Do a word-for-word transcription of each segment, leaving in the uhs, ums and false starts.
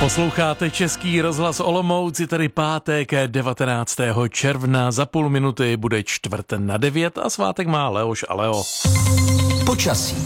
Posloucháte Český rozhlas Olomouc, je tady pátek devatenáctého června, za půl minuty bude čtvrt na devět a svátek má Leoš a Leo. Počasí.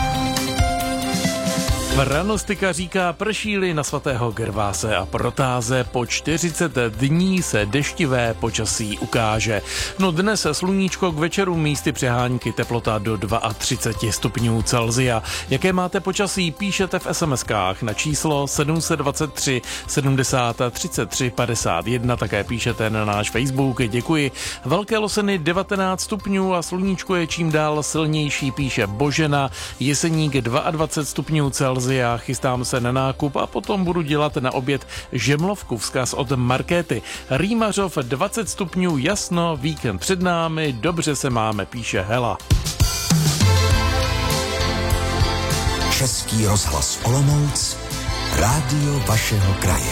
Pranostika říká, prší-li na svatého Gerváse a Protáze, po čtyřicet dní se deštivé počasí ukáže. No dnes sluníčko, k večeru místy přehánky, teplota do třicet dva stupňů Celsia. Jaké máte počasí, píšete v SMSkách na číslo sedm set dvacet tři sedmdesát třicet tři padesát jedna, také píšete na náš Facebook, děkuji. Velké Loseny devatenáct stupňů a sluníčko je čím dál silnější, píše Božena. Jeseník dvacet dva stupňů Celsia. Já chystám se na nákup a potom budu dělat na oběd žemlovku, vzkaz od Markéty. Rýmařov dvacet stupňů, jasno, víkend před námi, dobře se máme, píše Hela. Český rozhlas Olomouc, rádio vašeho kraje.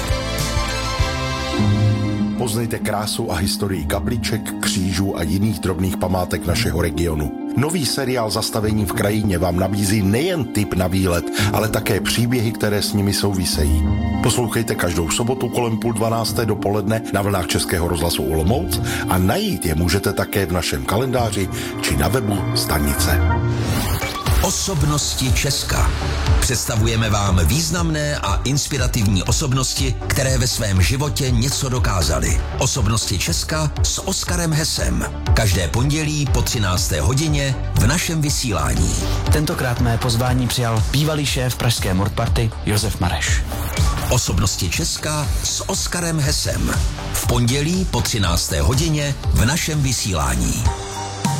Poznejte krásu a historii kapliček, křížů a jiných drobných památek našeho regionu. Nový seriál Zastavení v krajině vám nabízí nejen tip na výlet, ale také příběhy, které s nimi souvisejí. Poslouchejte každou sobotu kolem půl dvanácté dopoledne na vlnách Českého rozhlasu Olomouc a najít je můžete také v našem kalendáři či na webu stanice. Osobnosti Česka. Představujeme vám významné a inspirativní osobnosti, které ve svém životě něco dokázaly. Osobnosti Česka s Oskarem Hesem. Každé pondělí po třinácté hodině v našem vysílání. Tentokrát mé pozvání přijal bývalý šéf pražské Mordparty Josef Mareš. Osobnosti Česka s Oskarem Hesem. V pondělí po třinácté hodině v našem vysílání.